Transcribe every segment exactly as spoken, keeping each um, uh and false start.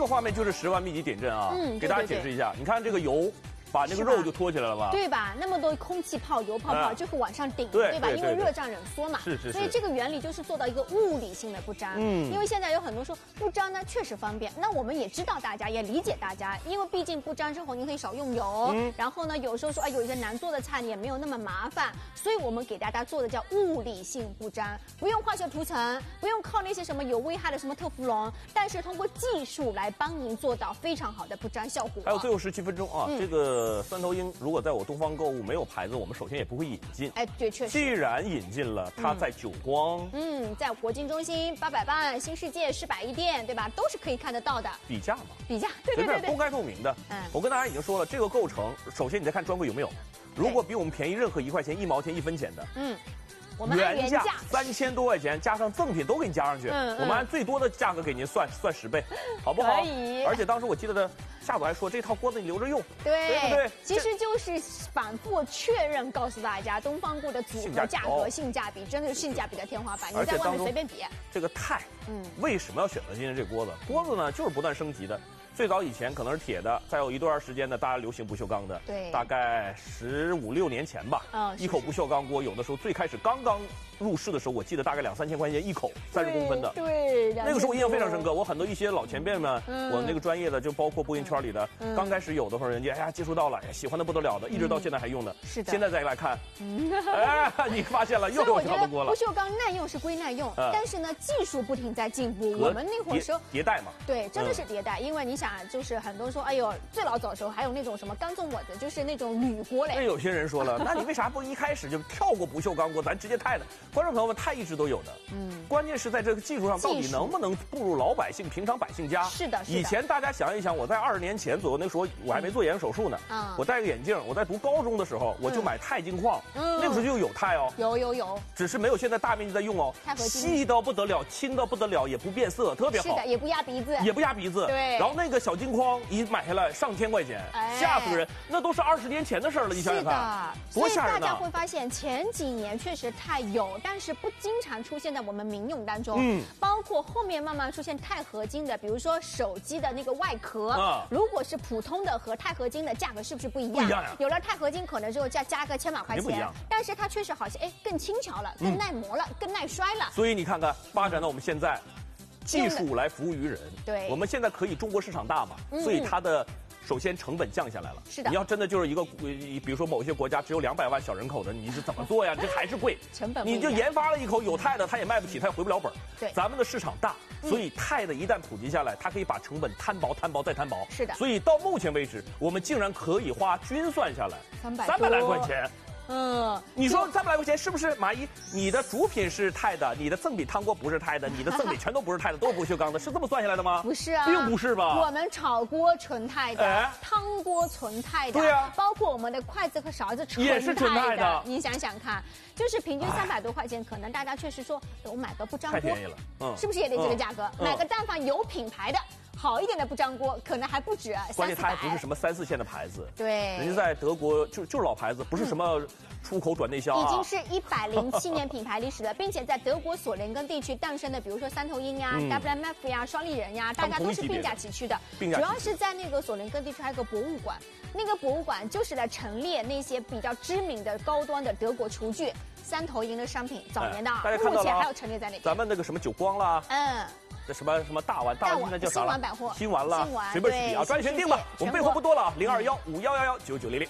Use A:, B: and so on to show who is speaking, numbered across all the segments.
A: 个画面就是十万密集点阵啊，
B: 嗯，
A: 给大家解释一下，你看这个油。 把那个肉就托起来了吧？
B: 对吧？那么多空气泡、油泡泡就会往上顶，
A: 对
B: 吧？因为热胀冷缩嘛。
A: 是是是。
B: 所以这个原理就是做到一个物理性的不粘。嗯。因为现在有很多说不粘呢，确实方便。那我们也知道大家也理解大家，因为毕竟不粘生活，您可以少用油。嗯。然后呢，有时候说哎，有一些难做的菜你也没有那么麻烦，所以我们给大家做的叫物理性不粘，不用化学涂层，不用靠那些什么有危害的什么特氟龙，但是通过技术来帮您做到非常好的不粘效果。
A: 还有最后十七分钟啊，嗯、这个三头鹰。 如果在我东方购物没有牌子，我们首先也不会引进。
B: 哎，对，确实。
A: 既然引进了，它在久光，
B: 嗯，在国金中心、八佰伴、新世界、是百亿店，对吧？都是可以看得到的。
A: 比价嘛，
B: 比价，对对对对，
A: 公开透明的。嗯，我跟大家已经说了，这个构成，首先你再看专柜有没有，如果比我们便宜任何一块钱、一毛钱、一分钱的，嗯。
B: 我们按原价
A: 三千多块钱，加上赠品都给你加上去，嗯嗯、我们按最多的价格给您算算十倍，好不好？
B: 可以。
A: 而且当时我记得的夏总还说，这套锅子你留着用，
B: 对，
A: 对不对？
B: 其实就是反复确认告诉大家，东方顾的组合价格、性价比，真的是性价比的天花板，你在外面随便比。
A: 这个钛，嗯，为什么要选择今天这锅子？锅子呢，就是不断升级的。 最早以前可能是铁的，再有一段时间呢，大家流行不锈钢的。
B: 对，
A: 大概十五六年前吧。嗯，一口不锈钢锅，有的时候最开始刚刚入市的时候，我记得大概两三千块钱一口，三十公分的。
B: 对，
A: 那个时候我印象非常深刻。我很多一些老前辈们，嗯、我那个专业的，就包括播音圈里的，嗯、刚开始有的时候人家哎呀接触到了，哎喜欢的不得了的，一直到现在还用的。
B: 是的。
A: 现在再来看，嗯、哎，你发现了又有这样的锅了。
B: 不锈钢耐用是归耐用，嗯、但是呢，技术不停在进步。我们那会儿时候
A: 迭代嘛。
B: 对，真的是迭代，因为你想，就是很多。 说哎呦，最老早的时候还有那种什么钢纵稳的，就是那种铝锅嘞。
A: 那有些人说了，那你为啥不一开始就跳过不锈钢锅，咱直接钛的？观众朋友们，钛一直都有的，嗯，关键是在这个技术上到底能不能步入老百姓、平常百姓家？
B: 是的，是的。
A: 以前大家想一想，我在二十年前左右，那时候我还没做眼睛手术呢，嗯，我戴个眼镜，我在读高中的时候，我就买钛金矿，嗯，那个时候就有钛哦，
B: 有有有，
A: 只是没有现在大面积在用哦，细到不得了，轻到不得了，也不变色，特别好，
B: 是的，也不压鼻子，
A: 也不压鼻子，
B: 对。
A: 然后那个小金矿一买下来上千块钱，哎、吓死人！那都是二十年前的事了，你想想看，多吓人啊！
B: 所以大家会发现前几年确实钛有，但是不经常出现在我们民用当中。嗯，包括后面慢慢出现钛合金的，比如说手机的那个外壳，啊、如果是普通的和钛合金的价格是不是不一样？
A: 不一样呀、啊。
B: 有了钛合金可能之后加加个千把块钱，但是它确实好像哎更轻巧了，更耐磨了，嗯、更耐摔了。
A: 所以你看看发展到我们现在。 技术来服务于人，
B: 对，
A: 我们现在可以中国市场大嘛，嗯、所以它的首先成本降下来了。
B: 是的，
A: 你要真的就是一个，比如说某些国家只有两百万小人口的，你是怎么做呀？这还是贵，
B: 成本
A: 你就研发了一口有钛的，它也卖不起，它也回不了本。
B: 对，
A: 咱们的市场大，所以钛的一旦普及下来，它可以把成本摊薄、摊薄再摊薄。
B: 是的，
A: 所以到目前为止，我们竟然可以花均算下来
B: 三百
A: 三百来块钱。
B: 嗯，
A: 你说三百来块钱是不是？马姨，你的主品是钛的，你的赠品汤锅不是钛的，你的赠品全都不是钛的，都是不锈钢的，是这么算下来的吗？
B: 不是啊，
A: 并不是吧？
B: 我们炒锅纯钛的，哎、汤锅纯钛的，
A: 对呀、啊，
B: 包括我们的筷子和勺子纯
A: 也是纯钛的。
B: 你想想看，就是平均三百多块钱，可能大家确实说，我买个不粘锅，
A: 太便宜了，嗯，
B: 是不是也得这个价格？嗯、买个但凡有品牌的。 好一点的不粘锅可能还不止，
A: 关键它还不是什么三四线的牌子，
B: 对，
A: 人家在德国就就是老牌子，不是什么出口转内销、啊，
B: 已经是一百零七年品牌历史了，并且在德国索林根地区诞生的，比如说三头鹰呀、嗯、W M F 呀、双立人呀，大家都是并驾齐驱的。主要是在那个索林根地区还有个博物馆，那个博物馆就是来陈列那些比较知名的高端的德国厨具。三头鹰的商品，早年的啊，
A: 哎、目
B: 前还有陈列在那边。
A: 咱们那个什么久光啦，嗯。 这什么什么大碗，大碗现在叫啥了？
B: 新碗百货，
A: 新碗了，随便取啊，专业选定吧。我们备货不多了，零二幺五幺幺幺九九零零。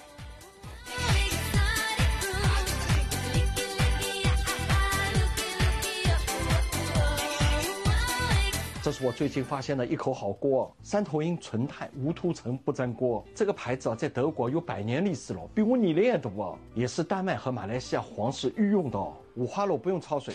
C: 这是我最近发现的一口好锅，三头鹰纯钛无涂层不粘锅。这个牌子啊，在德国有百年历史了，比我年龄也多啊，也是丹麦和马来西亚皇室御用的哦。五花肉不用焯水，